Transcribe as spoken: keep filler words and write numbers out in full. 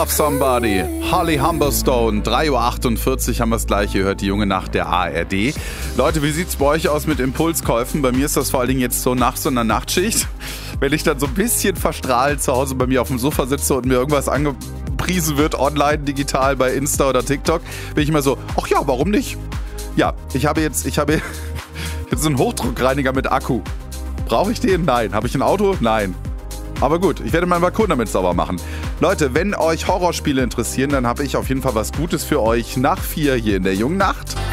Love Somebody, Holly Humberstone, drei Uhr achtundvierzig haben wir es gleich, ihr hört die junge Nacht der A R D. Leute, wie sieht's bei euch aus mit Impulskäufen? Bei mir ist das vor allen Dingen jetzt so nach so einer Nachtschicht, wenn ich dann so ein bisschen verstrahlt zu Hause bei mir auf dem Sofa sitze und mir irgendwas angepriesen wird, online, digital, bei Insta oder TikTok, bin ich immer so, ach ja, warum nicht? Ja, ich habe jetzt, ich habe jetzt so einen Hochdruckreiniger mit Akku. Brauche ich den? Nein. Habe ich ein Auto? Nein. Aber gut, ich werde meinen Balkon damit sauber machen. Leute, wenn euch Horrorspiele interessieren, dann habe ich auf jeden Fall was Gutes für euch nach vier hier in der jungen Nacht.